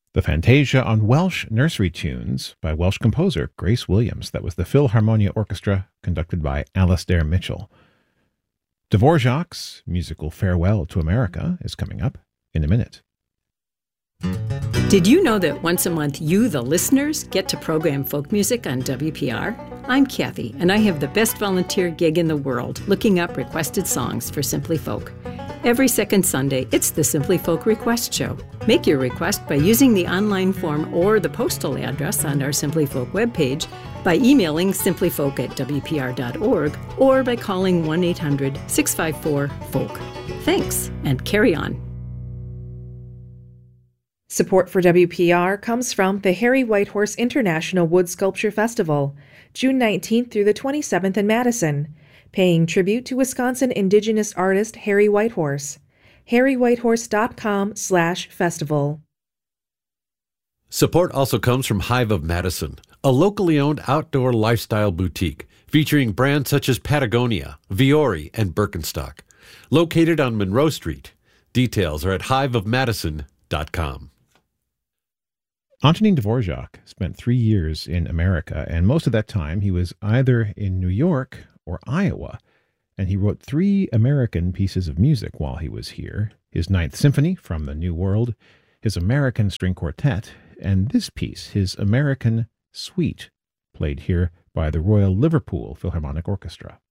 The Fantasia on Welsh Nursery Tunes by Welsh composer Grace Williams. That was the Philharmonia Orchestra, conducted by Alastair Mitchell. Dvorak's musical Farewell to America is coming up in a minute. Did you know that once a month you, the listeners, get to program folk music on WPR? I'm Kathy, and I have the best volunteer gig in the world, looking up requested songs for Simply Folk. Every second Sunday, it's the Simply Folk Request Show. Make your request by using the online form or the postal address on our Simply Folk webpage, by emailing simplyfolk@wpr.org, or by calling 1-800-654-FOLK. Thanks, and carry on. Support for WPR comes from the Harry Whitehorse International Wood Sculpture Festival, June 19th through the 27th in Madison, paying tribute to Wisconsin Indigenous artist Harry Whitehorse. harrywhitehorse.com/festival. Support also comes from Hive of Madison, a locally owned outdoor lifestyle boutique featuring brands such as Patagonia, Viore, and Birkenstock. Located on Monroe Street. Details are at hiveofmadison.com. Antonin Dvorak spent 3 years in America, and most of that time he was either in New York or Iowa, and he wrote 3 American pieces of music while he was here: his Ninth Symphony from the New World, his American String Quartet, and this piece, his American Suite, played here by the Royal Liverpool Philharmonic Orchestra.